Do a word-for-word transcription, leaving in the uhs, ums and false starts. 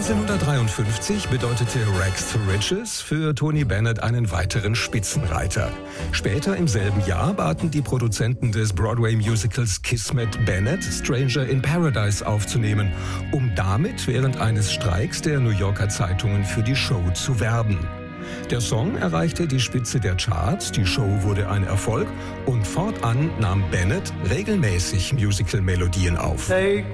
neunzehnhundertdreiundfünfzig bedeutete Rags to Riches für Tony Bennett einen weiteren Spitzenreiter. Später im selben Jahr baten die Produzenten des Broadway-Musicals Kismet Bennett, Stranger in Paradise aufzunehmen, um damit während eines Streiks der New Yorker Zeitungen für die Show zu werben. Der Song erreichte die Spitze der Charts, die Show wurde ein Erfolg und fortan nahm Bennett regelmäßig Musical-Melodien auf. Take